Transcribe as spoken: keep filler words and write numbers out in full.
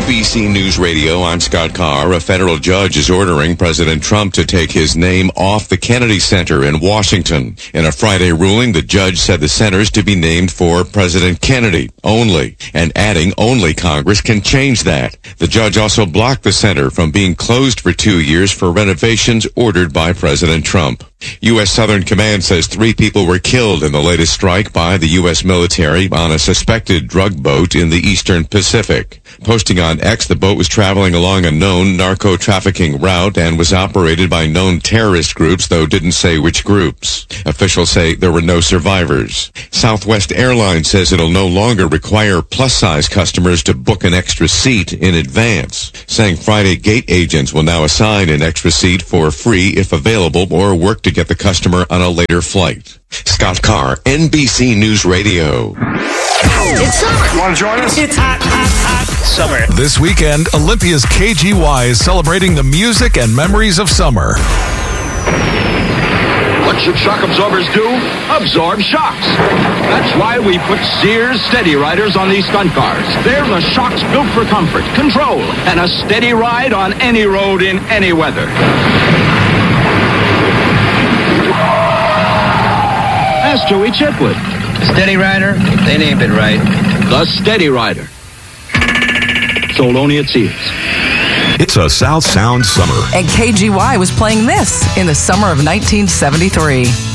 B C News Radio, I'm Scott Carr. A federal judge is ordering President Trump to take his name off the Kennedy Center in Washington. In a Friday ruling, the judge said the center is to be named for President Kennedy only, and adding only Congress can change that. The judge also blocked the center from being closed for two years for renovations ordered by President Trump. U S Southern Command says three people were killed in the latest strike by the U S military on a suspected drug boat in the Eastern Pacific. Posting on X, the boat was traveling along a known narco-trafficking route and was operated by known terrorist groups, though didn't say which groups. Officials say there were no survivors. Southwest Airlines says it'll no longer require plus-size customers to book an extra seat in advance, saying Friday gate agents will now assign an extra seat for free if available or work to get the customer on a later flight. Scott Carr, N B C News Radio. It's summer. You want to join us? It's hot, hot, hot summer. This weekend, Olympia's K G Y is celebrating the music and memories of summer. What should shock absorbers do? Absorb shocks. That's why we put Sears Steady Riders on these stunt cars. They're the shocks built for comfort, control, and a steady ride on any road in any weather. Ask Joey Chitwood. Steady Rider? They named it right. The Steady Rider. Sold only at Sears. It's a South Sound summer. And K G Y was playing this in the summer of nineteen seventy-three.